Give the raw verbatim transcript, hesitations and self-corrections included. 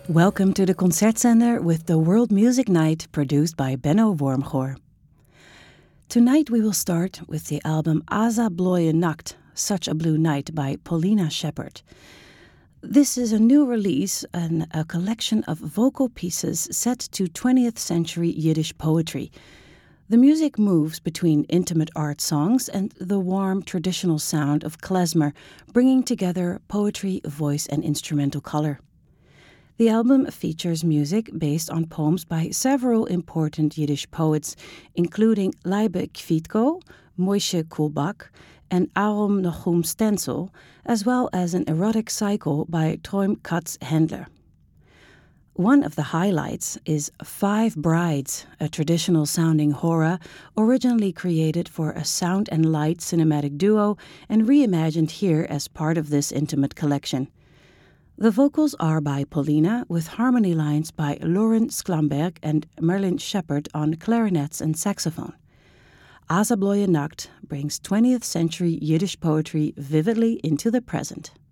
Welcome to the Concertzender with the World Music Night produced by Benno Wormgoor. Tonight we will start with the album Asa Blooie Nacht, Such a Blue Night by Paulina Shepard. This is a new release and a collection of vocal pieces set to twentieth century Yiddish poetry. The music moves between intimate art songs and the warm traditional sound of klezmer, bringing together poetry, voice and instrumental color. The album features music based on poems by several important Yiddish poets, including Leibe Kvitko, Moishe Kulbak, and Aram Nahum Stenzel, as well as an erotic cycle by Troim Katz Hendler. One of the highlights is Five Brides, a traditional-sounding hora originally created for a sound and light cinematic duo and reimagined here as part of this intimate collection. The vocals are by Paulina, with harmony lines by Lauren Sklamberg and Merlin Shepard on clarinets and saxophone. Asa Blooie Nacht brings twentieth century Yiddish poetry vividly into the present.